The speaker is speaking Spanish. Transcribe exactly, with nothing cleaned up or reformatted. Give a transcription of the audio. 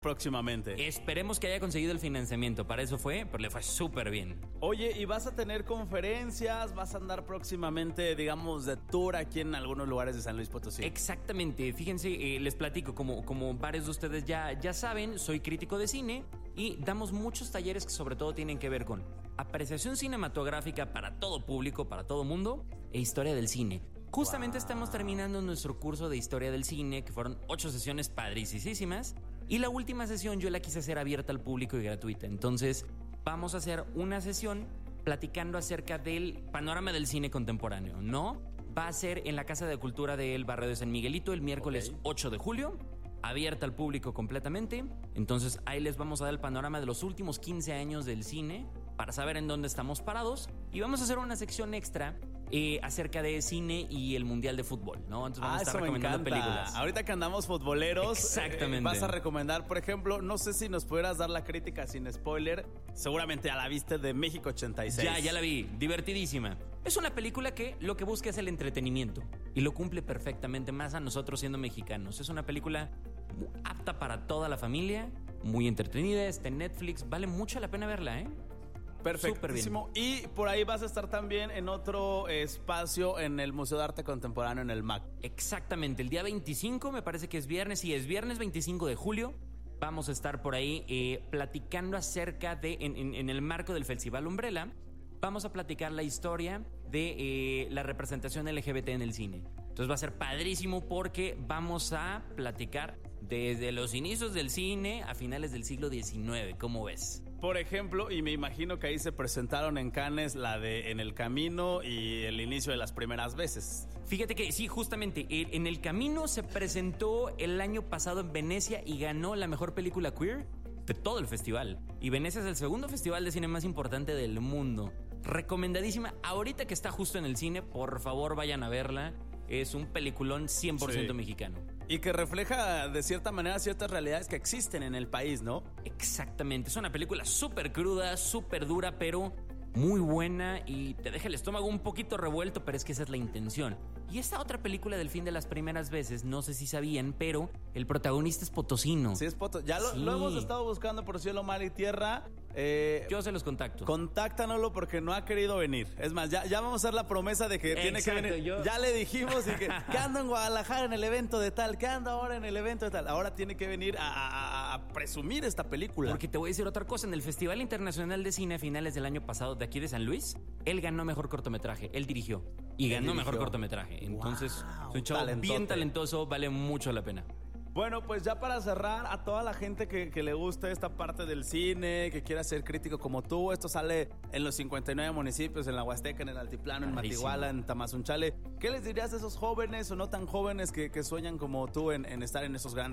próximamente. Esperemos que haya conseguido el financiamiento. Para eso fue, pero le fue súper bien. Oye, ¿y vas a tener conferencias? ¿Vas a andar próximamente, digamos, de tour aquí en algunos lugares de San Luis Potosí? Exactamente. Fíjense, eh, les platico, como, como varios de ustedes ya, ya saben, soy crítico de cine y damos muchos talleres que sobre todo tienen que ver con apreciación cinematográfica para todo público, para todo mundo, e historia del cine. Justamente wow. Estamos terminando nuestro curso de historia del cine, que fueron ocho sesiones padricísimas. Y la última sesión yo la quise hacer abierta al público y gratuita. Entonces vamos a hacer una sesión platicando acerca del panorama del cine contemporáneo, ¿no? Va a ser en la Casa de Cultura del Barrio de San Miguelito el miércoles okay. ocho de julio. Abierta al público completamente. Entonces ahí les vamos a dar el panorama de los últimos quince años del cine para saber en dónde estamos parados. Y vamos a hacer una sección extra Eh, acerca de cine y el Mundial de Fútbol, ¿no? Entonces vamos ah, a estar eso recomendando me encanta. películas. Ahorita que andamos futboleros, exactamente. Eh, vas a recomendar, por ejemplo, no sé si nos pudieras dar la crítica sin spoiler. Seguramente ya la viste, de México ochenta y seis. Ya, ya la vi, divertidísima. Es una película que lo que busca es el entretenimiento y lo cumple perfectamente, más a nosotros siendo mexicanos. Es una película apta para toda la familia, muy entretenida, está en Netflix, vale mucho la pena verla, ¿eh? Perfectísimo. Y por ahí vas a estar también en otro espacio en el Museo de Arte Contemporáneo en el M A C. Exactamente, el día veinticinco, me parece que es viernes, sí, es viernes veinticinco de julio. Vamos a estar por ahí eh, platicando acerca de, en, en, en el marco del Festival Umbrella, vamos a platicar la historia de eh, la representación L G B T en el cine. Entonces va a ser padrísimo porque vamos a platicar desde los inicios del cine a finales del siglo diecinueve. ¿Cómo ves? Por ejemplo, y me imagino que ahí se presentaron en Cannes la de En el Camino y el inicio de las primeras veces. Fíjate que sí, justamente, En el Camino se presentó el año pasado en Venecia y ganó la mejor película queer de todo el festival. Y Venecia es el segundo festival de cine más importante del mundo. Recomendadísima. Ahorita que está justo en el cine, por favor vayan a verla. Es un peliculón cien por ciento sí. mexicano. Y que refleja de cierta manera ciertas realidades que existen en el país, ¿no? Exactamente. Es una película súper cruda, súper dura, pero muy buena y te deja el estómago un poquito revuelto, pero es que esa es la intención. Y esta otra película del fin de las primeras veces, no sé si sabían, pero el protagonista es potosino. Sí, es potosino. Ya lo, sí. lo hemos estado buscando por cielo, mar y tierra. Eh, Yo se los contacto. Contáctanoslo porque no ha querido venir. Es más, ya, ya vamos a hacer la promesa de que Exacto, tiene que venir. Yo... Ya le dijimos y que, que ando en Guadalajara en el evento de tal, que ando ahora en el evento de tal. Ahora tiene que venir a, a, a presumir esta película. Porque te voy a decir otra cosa. En el Festival Internacional de Cine a finales del año pasado de aquí de San Luis, él ganó mejor cortometraje. Él dirigió. Y ganó dirigió. mejor cortometraje. Entonces, wow, es un chavo talentote. bien talentoso, vale mucho la pena. Bueno, pues ya para cerrar, a toda la gente que, que le gusta esta parte del cine, que quiera ser crítico como tú, esto sale en los cincuenta y nueve municipios, en la Huasteca, en el Altiplano, en Rarísimo. Matehuala, en Tamazunchale. ¿Qué les dirías a esos jóvenes o no tan jóvenes que, que sueñan como tú en, en estar en esos grandes